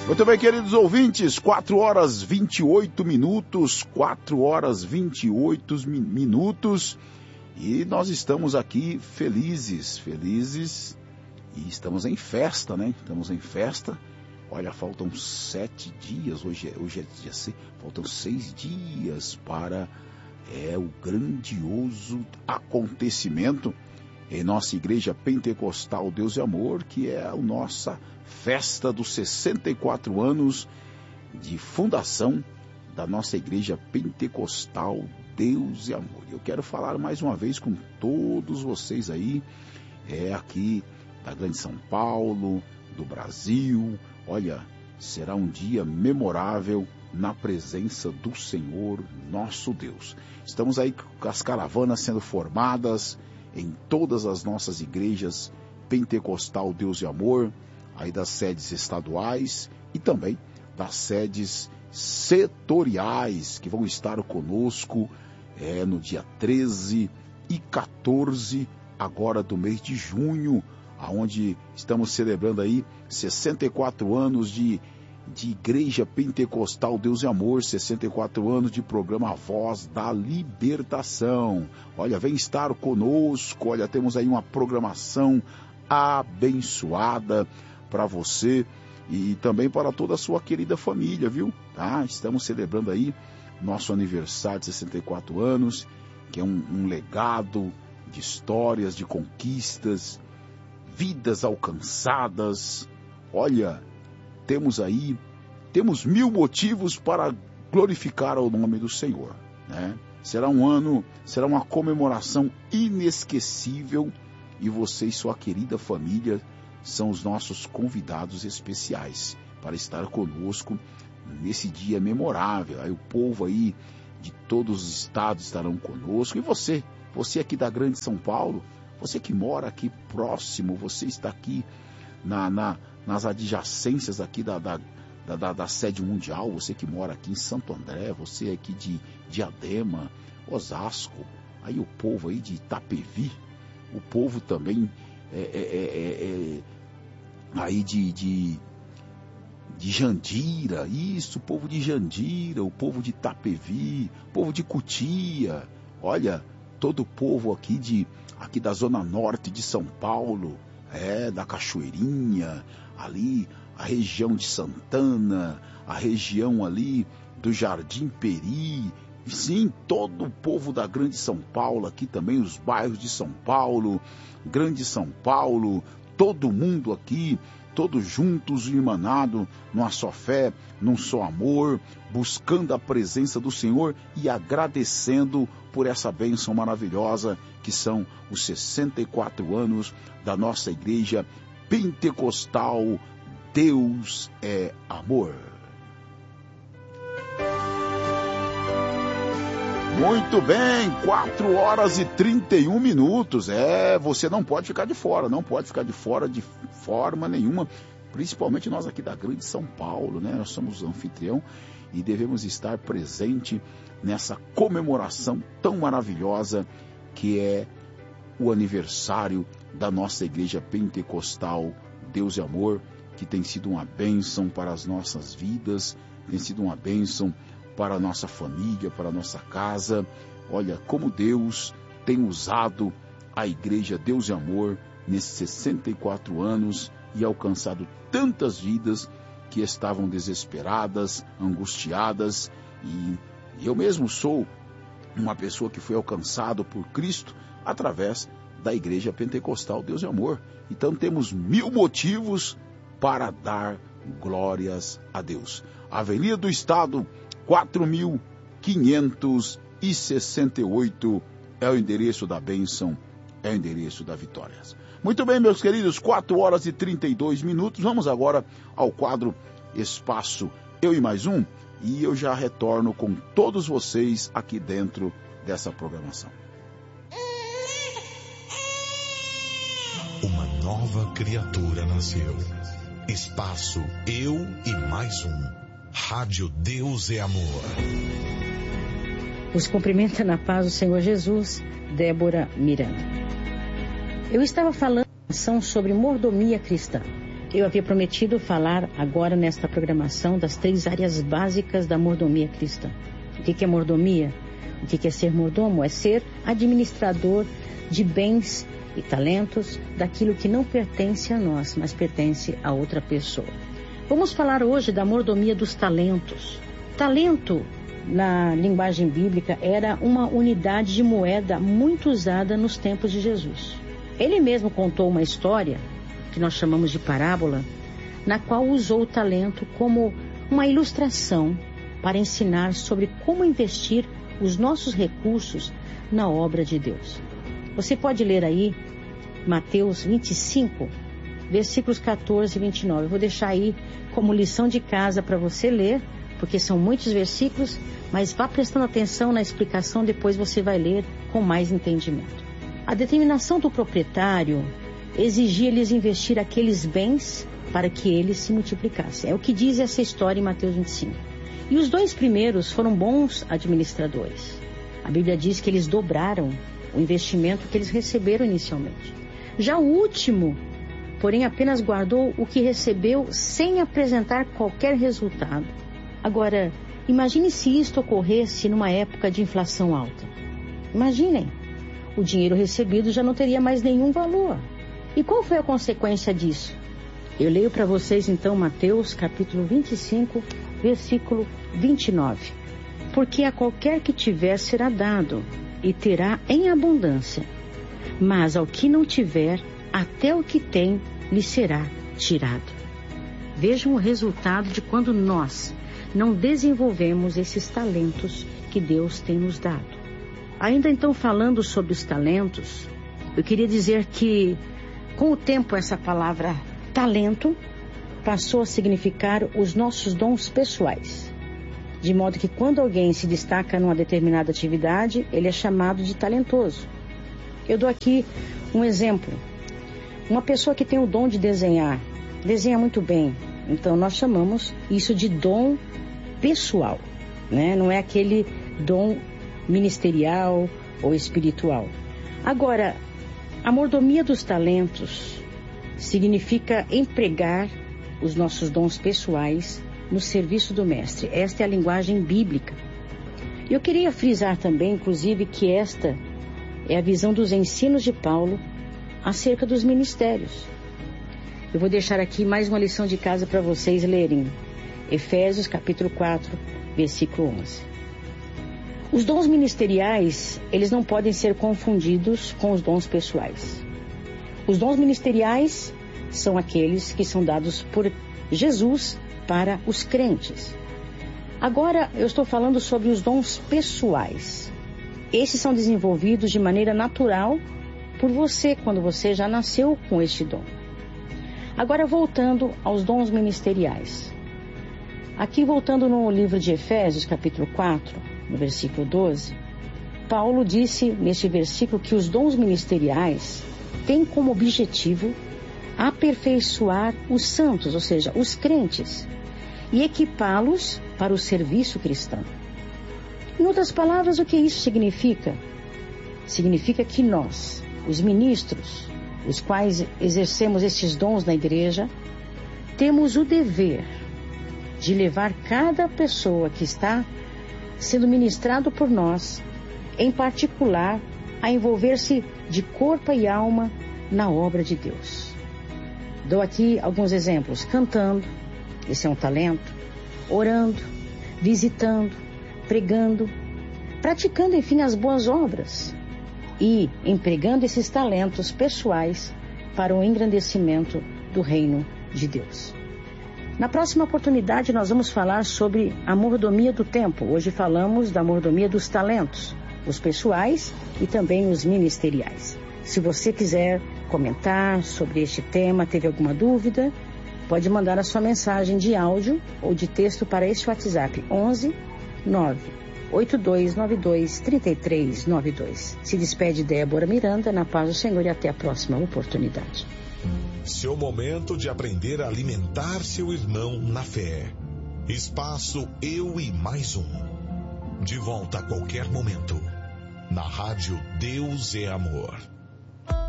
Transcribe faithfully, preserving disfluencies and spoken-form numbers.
Muito bem, queridos ouvintes, quatro horas e vinte e oito minutos, quatro horas e vinte e oito minutos, e nós estamos aqui felizes, felizes, e estamos em festa, né? Estamos em festa. Olha, faltam sete dias, hoje é, hoje é dia seis, faltam seis dias para é, o grandioso acontecimento em nossa igreja pentecostal Deus e Amor, que é a nossa festa dos sessenta e quatro anos de fundação da nossa igreja pentecostal Deus e Amor. Eu quero falar mais uma vez com todos vocês aí, é aqui da Grande São Paulo, do Brasil. Olha, será um dia memorável na presença do Senhor nosso Deus. Estamos aí com as caravanas sendo formadas em todas as nossas igrejas pentecostal Deus e Amor, aí das sedes estaduais e também das sedes setoriais, que vão estar conosco é, no dia treze e quatorze agora do mês de junho, aonde estamos celebrando aí sessenta e quatro anos de, de Igreja Pentecostal Deus e Amor, sessenta e quatro anos de programa Voz da Libertação. Olha, vem estar conosco, olha, temos aí uma programação abençoada para você e também para toda a sua querida família, viu? Tá? Estamos celebrando aí nosso aniversário de sessenta e quatro anos, que é um, um legado de histórias, de conquistas, vidas alcançadas. Olha, temos aí, temos mil motivos para glorificar o nome do Senhor, né? Será um ano, será uma comemoração inesquecível e você e sua querida família são os nossos convidados especiais para estar conosco nesse dia memorável. Aí o povo aí de todos os estados estarão conosco. E você, você aqui da Grande São Paulo, você que mora aqui próximo, você está aqui na, na, nas adjacências aqui da, da, da, da sede mundial, você que mora aqui em Santo André, você aqui de Diadema, Osasco, aí o povo aí de Itapevi, o povo também é, é, é, é, aí de, de, de Jandira, isso, o povo de Jandira, o povo de Itapevi, o povo de Cotia, olha, todo o povo aqui, de, aqui da zona norte de São Paulo, é, da Cachoeirinha, ali, a região de Santana, a região ali do Jardim Peri, sim, todo o povo da Grande São Paulo, aqui também os bairros de São Paulo, Grande São Paulo, todo mundo aqui, todos juntos e irmanados, numa só fé, num só amor, buscando a presença do Senhor e agradecendo por essa bênção maravilhosa que são os sessenta e quatro anos da nossa igreja pentecostal Deus é Amor. Muito bem, quatro horas e trinta e um minutos. É, você não pode ficar de fora, não pode ficar de fora de forma nenhuma, principalmente nós aqui da Grande São Paulo, né? Nós somos anfitrião e devemos estar presente nessa comemoração tão maravilhosa que é o aniversário da nossa Igreja Pentecostal Deus e Amor, que tem sido uma bênção para as nossas vidas, tem sido uma bênção para a nossa família, para a nossa casa. Olha como Deus tem usado a Igreja Deus e Amor nesses sessenta e quatro anos e alcançado tantas vidas que estavam desesperadas, angustiadas, e eu mesmo sou uma pessoa que foi alcançado por Cristo através da Igreja Pentecostal Deus e Amor. Então temos mil motivos para dar glórias a Deus. Avenida do Estado, quatro mil quinhentos e sessenta e oito é o endereço da bênção, é o endereço da vitória. Muito bem, meus queridos, quatro horas e trinta e dois minutos. Vamos agora ao quadro Espaço Eu e Mais Um, e eu já retorno com todos vocês aqui dentro dessa programação. Uma nova criatura nasceu. Espaço Eu e Mais Um. Rádio Deus é Amor. Os cumprimenta na paz do Senhor Jesus, Débora Miranda. Eu estava falando sobre mordomia cristã. Eu havia prometido falar agora nesta programação das três áreas básicas da mordomia cristã. O que é mordomia? O que é ser mordomo? É ser administrador de bens e talentos daquilo que não pertence a nós, mas pertence a outra pessoa. Vamos falar hoje da mordomia dos talentos. Talento, na linguagem bíblica, era uma unidade de moeda muito usada nos tempos de Jesus. Ele mesmo contou uma história, que nós chamamos de parábola, na qual usou o talento como uma ilustração para ensinar sobre como investir os nossos recursos na obra de Deus. Você pode ler aí Mateus vinte e cinco, versículos catorze e vinte e nove. Eu vou deixar aí como lição de casa para você ler, porque são muitos versículos, mas vá prestando atenção na explicação, depois você vai ler com mais entendimento. A determinação do proprietário exigia-lhes investir aqueles bens para que eles se multiplicassem. É o que diz essa história em Mateus vinte e cinco. E os dois primeiros foram bons administradores. A Bíblia diz que eles dobraram o investimento que eles receberam inicialmente. Já o último, porém, apenas guardou o que recebeu sem apresentar qualquer resultado. Agora, imagine se isto ocorresse numa época de inflação alta. Imaginem, o dinheiro recebido já não teria mais nenhum valor. E qual foi a consequência disso? Eu leio para vocês então Mateus capítulo vinte e cinco, versículo vinte e nove. Porque a qualquer que tiver será dado, e terá em abundância. Mas ao que não tiver, até o que tem lhe será tirado. Vejam o resultado de quando nós não desenvolvemos esses talentos que Deus tem nos dado. Ainda então falando sobre os talentos, eu queria dizer que com o tempo essa palavra talento passou a significar os nossos dons pessoais. De modo que quando alguém se destaca numa determinada atividade, ele é chamado de talentoso. Eu dou aqui um exemplo. Uma pessoa que tem o dom de desenhar, desenha muito bem. Então nós chamamos isso de dom pessoal, né? Não é aquele dom ministerial ou espiritual. Agora, a mordomia dos talentos significa empregar os nossos dons pessoais no serviço do mestre. Esta é a linguagem bíblica. Eu queria frisar também, inclusive, que esta é a visão dos ensinos de Paulo acerca dos ministérios. Eu vou deixar aqui mais uma lição de casa para vocês lerem. Efésios capítulo quatro, versículo onze. Os dons ministeriais, eles não podem ser confundidos com os dons pessoais. Os dons ministeriais são aqueles que são dados por Jesus para os crentes. Agora eu estou falando sobre os dons pessoais. Esses são desenvolvidos de maneira natural por você, quando você já nasceu com este dom. Agora voltando aos dons ministeriais. Aqui voltando no livro de Efésios, capítulo quatro, no versículo doze, Paulo disse neste versículo que os dons ministeriais têm como objetivo aperfeiçoar os santos, ou seja, os crentes, e equipá-los para o serviço cristão. Em outras palavras, o que isso significa? Significa que nós, os ministros, os quais exercemos estes dons na igreja, temos o dever de levar cada pessoa que está sendo ministrado por nós, em particular, a envolver-se de corpo e alma na obra de Deus. Dou aqui alguns exemplos: cantando, esse é um talento, orando, visitando, pregando, praticando, enfim, as boas obras e empregando esses talentos pessoais para o engrandecimento do reino de Deus. Na próxima oportunidade nós vamos falar sobre a mordomia do tempo. Hoje falamos da mordomia dos talentos, os pessoais e também os ministeriais. Se você quiser comentar sobre este tema, teve alguma dúvida, pode mandar a sua mensagem de áudio ou de texto para este WhatsApp onze nove oito dois nove dois três três nove dois. Se despede Débora Miranda, na paz do Senhor, e até a próxima oportunidade. Seu momento de aprender a alimentar seu irmão na fé. Espaço Eu e Mais Um. De volta a qualquer momento. Na rádio Deus é Amor.